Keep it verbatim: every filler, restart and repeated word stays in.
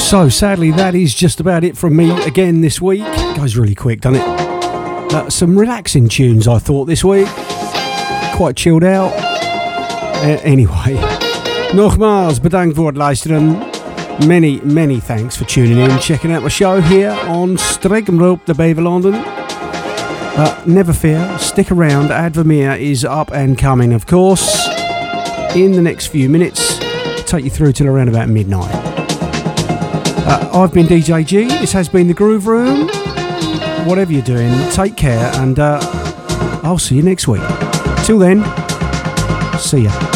So sadly, that is just about it from me again this week. It goes really quick, doesn't it? Uh, some relaxing tunes I thought this week. Quite chilled out. Uh, anyway, nogmaals bedankt voor het luisteren. Many, many thanks for tuning in, checking out my show here on Streek'em the Beverlanden. Uh, never fear, stick around. Advermeer is up and coming, of course, in the next few minutes. Take you through till around about midnight. Uh, I've been D J G. This has been the Groove Room. Whatever you're doing, take care, and uh, I'll see you next week. Till then, see ya.